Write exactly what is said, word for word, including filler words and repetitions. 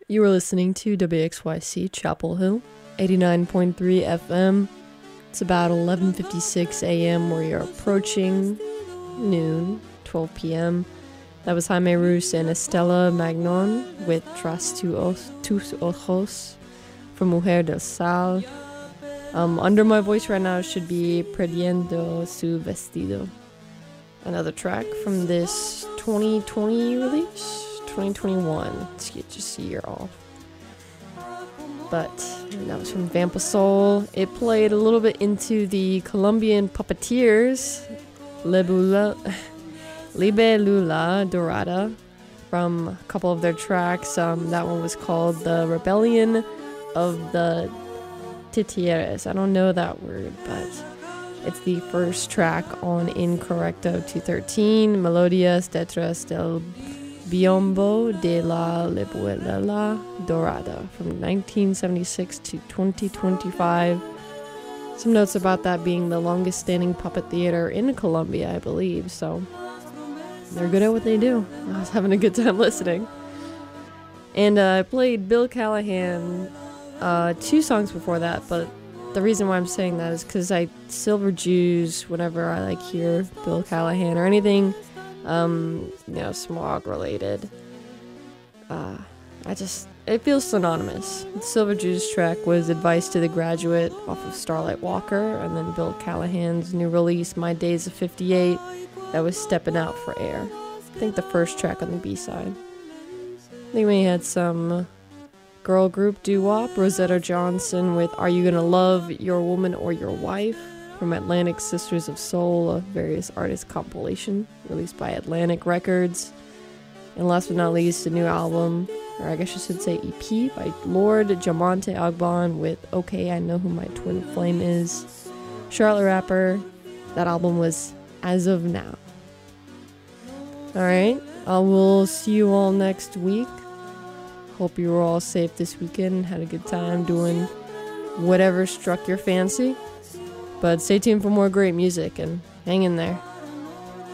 You are listening to W X Y C Chapel Hill, eighty-nine point three F M. It's about eleven fifty-six A M where you're approaching noon, twelve P M That was Jaime Roos and Estela Magnon with Tras tus ojos from Mujer del Sal. Um, under my voice right now should be Perdiendo su vestido. Another track from this twenty twenty release, twenty twenty-one. Let's get just a year off. But that was from Vampa Soul. It played a little bit into the Colombian puppeteers, Libélula, Libélula Dorada, from a couple of their tracks. Um, that one was called The Rebellion of the Titieres. I don't know that word, but it's the first track on Incorrecto two thirteen, Melodías detrás del Biombo de la Libélula Dorada, from nineteen seventy-six to twenty twenty-five. Some notes about that being the longest standing puppet theater in Colombia, I believe, so they're good at what they do. I was having a good time listening. And uh, I played Bill Callahan uh, two songs before that, but the reason why I'm saying that is because I Silver Jews whenever I like hear Bill Callahan or anything um you know smog related. uh I just it feels synonymous. The Silver Jews track was Advice to the Graduate off of Starlight Walker, and then Bill Callahan's new release My Days of fifty-eight, that was Stepping Out for Air. I think the first track on the B-side. I think we had some girl group doo-wop, Rosetta Johnson with Are You Gonna Love Your Woman or Your Wife, from Atlantic Sisters of Soul, a various artists compilation released by Atlantic Records. And last but not least, a new album, or I guess I should say E P, by Lord Jamonte Agbon with Okay, I Know Who My Twin Flame Is. Charlotte rapper. That album was As of Now. Alright, I will see you all next week. Hope you were all safe this weekend, had a good time doing whatever struck your fancy. But stay tuned for more great music and hang in there.